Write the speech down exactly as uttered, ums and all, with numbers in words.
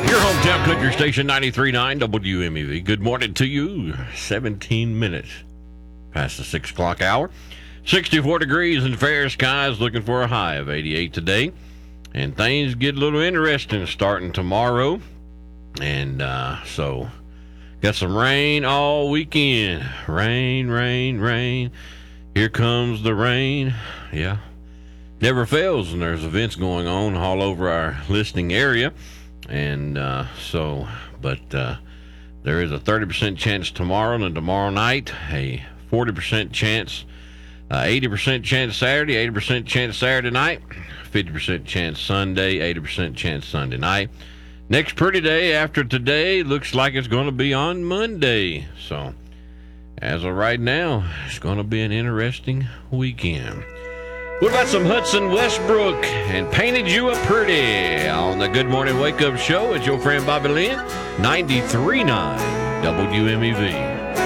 Your hometown country station, ninety-three point nine W M E V. Good morning to you. seventeen minutes past the six o'clock hour. sixty-four degrees and fair skies, looking for a high of eighty-eight today. And things get a little interesting starting tomorrow. And uh, so, got some rain all weekend. Rain, rain, rain. Here comes the rain. Yeah. Never fails, and there's events going on all over our listening area. And uh, so, but uh, there is a thirty percent chance tomorrow and tomorrow night, a forty percent chance, uh, eighty percent chance Saturday, eighty percent chance Saturday night, fifty percent chance Sunday, eighty percent chance Sunday night. Next pretty day after today looks like it's going to be on Monday. So, as of right now, it's going to be an interesting weekend. What about some Hudson Westbrook and Painted You Up Pretty on the Good Morning Wake Up Show? It's your friend Bobby Lynn, ninety-three point nine W M E V.